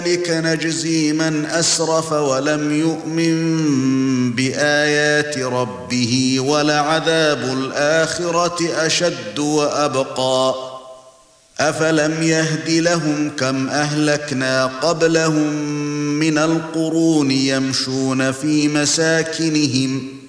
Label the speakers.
Speaker 1: نجزي من أسرف ولم يؤمن بآيات ربه ولعذاب الآخرة أشد وأبقى أفلم يهد لهم كم أهلكنا قبلهم من القرون يمشون في مساكنهم